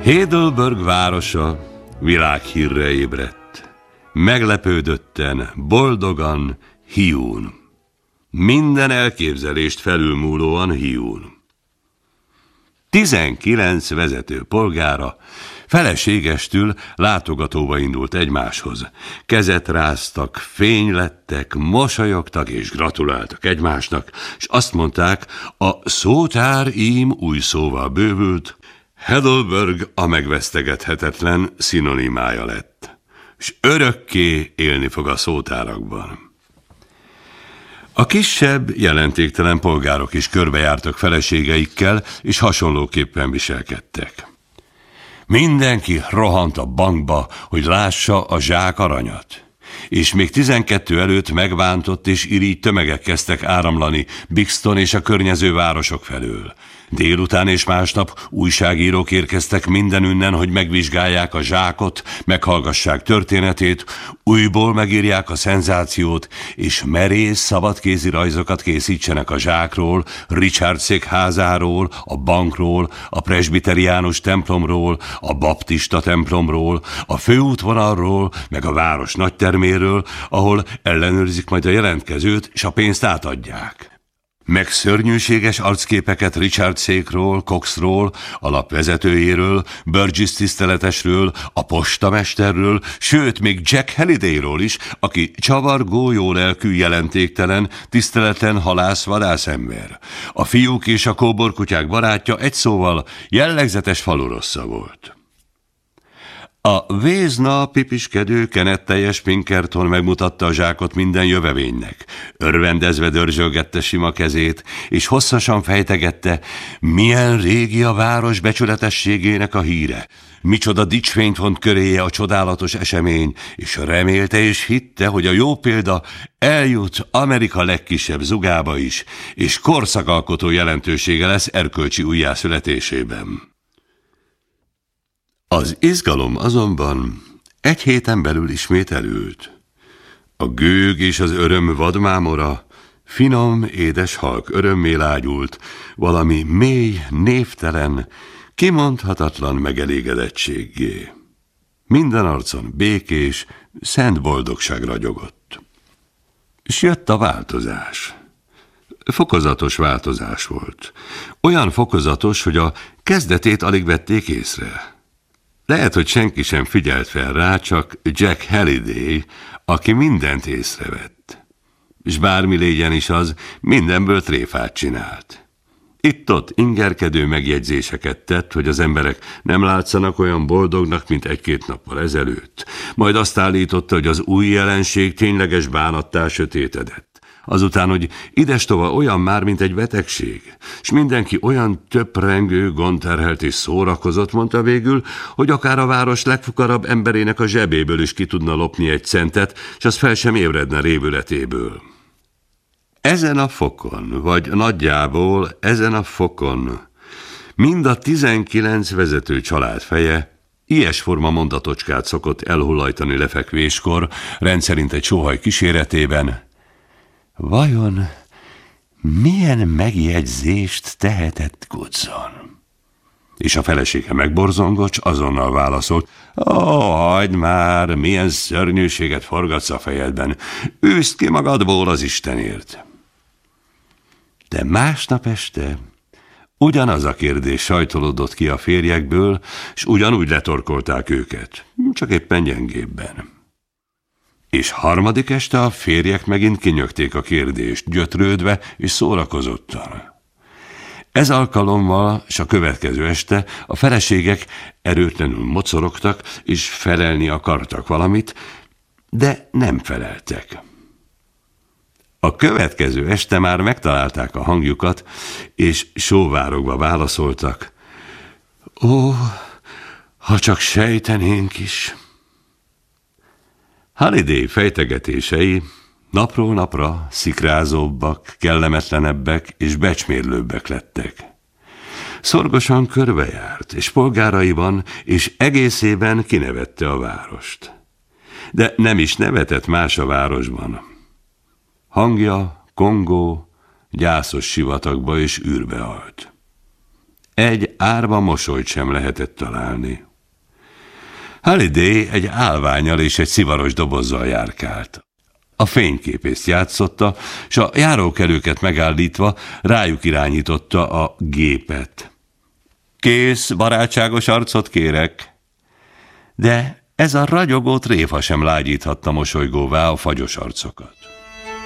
Heidelberg városa világhírre ébredt. Meglepődötten, boldogan, hiún. Minden elképzelést felülmúlóan hiún. 19 vezető polgára feleségestül látogatóba indult egymáshoz. Kezet ráztak, fénylettek, mosolyogtak és gratuláltak egymásnak, és azt mondták, a szótár ím új szóval bővült, Heidelberg a megvesztegethetetlen szinonimája lett, és örökké élni fog a szótárakban. A kisebb, jelentéktelen polgárok is körbejártak feleségeikkel, és hasonlóképpen viselkedtek. Mindenki rohant a bankba, hogy lássa a zsák aranyat. És még 12 előtt megbántott és irigy tömegek kezdtek áramlani Bixton és a környező városok felől. Délután és másnap újságírók érkeztek mindenünnen, hogy megvizsgálják a zsákot, meghallgassák történetét, újból megírják a szenzációt, és merész szabadkézi rajzokat készítsenek a zsákról, Richard székházáról, a bankról, a presbiteriánus templomról, a baptista templomról, a főútvonalról, meg a város nagyterméről, ahol ellenőrzik majd a jelentkezőt, és a pénzt átadják. Meg szörnyűséges arcképeket Richard székről, Coxról, a lap vezetőjéről, Burgess tiszteletesről, a postamesterről, sőt, még Jack Hallidayról is, aki csavargó, jólelkű, jelentéktelen, tiszteletlen halász-vadászember. A fiúk és a kóborkutyák barátja, egy szóval jellegzetes falurossza volt. A vézna, pipiskedő, kenetteljes Pinkerton megmutatta a zsákot minden jövevénynek. Örvendezve dörzsölgette sima kezét, és hosszasan fejtegette, milyen régi a város becsületességének a híre. Micsoda dicsfényt vont köréje a csodálatos esemény, és remélte és hitte, hogy a jó példa eljut Amerika legkisebb zugába is, és korszakalkotó jelentősége lesz erkölcsi újjászületésében. Az izgalom azonban egy héten belül ismét elült. A gőg és az öröm vadmámora finom, édes halk örömmé lágyult, valami mély, névtelen, kimondhatatlan megelégedettséggé. Minden arcon békés, szent boldogság ragyogott. És jött a változás. Fokozatos változás volt. Olyan fokozatos, hogy a kezdetét alig vették észre. Lehet, hogy senki sem figyelt fel rá, csak Jack Halliday, aki mindent észrevett. És bármi légyen is az, mindenből tréfát csinált. Itt-ott ingerkedő megjegyzéseket tett, hogy az emberek nem látszanak olyan boldognak, mint egy-két nappal ezelőtt. Majd azt állította, hogy az új jelenség tényleges bánattá sötétedett. Azután, hogy idestova olyan már, mint egy betegség, és mindenki olyan töprengő, gondterhelt és szórakozott, mondta végül, hogy akár a város legfukarabb emberének a zsebéből is ki tudna lopni egy centet, és az fel sem ébredne révületéből. Ezen a fokon, vagy nagyjából ezen a fokon, mind a 19 vezető család feje ilyesforma mondatocskát szokott elhullajtani lefekvéskor, rendszerint egy sóhaj kíséretében. Vajon milyen megjegyzést tehetett Goodson? És a felesége megborzongott, azonnal válaszolt, hagyd már, milyen szörnyűséget forgatsz a fejedben, üzd ki magadból az Istenért. De másnap este ugyanaz a kérdés sajtolódott ki a férjekből, és ugyanúgy letorkolták őket, csak éppen gyengébben. És harmadik este a férjek megint kinyögték a kérdést, gyötrődve és szórakozottan. Ez alkalommal, és a következő este a feleségek erőtlenül mocorogtak, és felelni akartak valamit, de nem feleltek. A következő este már megtalálták a hangjukat, és sóvárogva válaszoltak. Ó, ha csak sejtenénk is! Halliday fejtegetései napról napra szikrázóbbak, kellemetlenebbek és becsmérlőbbek lettek. Szorgosan körbejárt, és polgáraiban és egészében kinevette a várost. De nem is nevetett más a városban. Hangja, kongó, gyászos sivatagba és űrbe halt. Egy árva mosolyt sem lehetett találni. Halliday egy állvánnyal és egy szivaros dobozzal járkált. A fényképészt játszotta, s a járókelőket megállítva rájuk irányította a gépet. Kész, barátságos arcot kérek. De ez a ragyogó tréfa sem lágyíthatta mosolygóvá a fagyos arcokat.